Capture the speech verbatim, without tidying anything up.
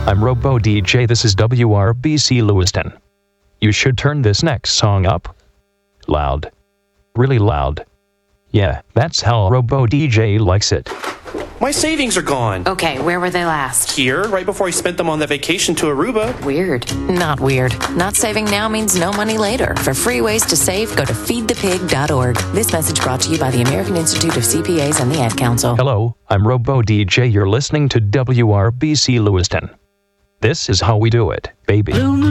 I'm Robo D J. This is W R B C Lewiston. You should turn this next song up. Loud. Really loud. Yeah, that's how Robo D J likes it. My savings are gone. Okay, where were they last? Here, right before I spent them on that vacation to Aruba. Weird. Not weird. Not saving now means no money later. For free ways to save, go to feed the pig dot org. This message brought to you by the American Institute of C P As and the Ad Council. Hello, I'm Robo D J. You're listening to W R B C Lewiston. This is how we do it, baby.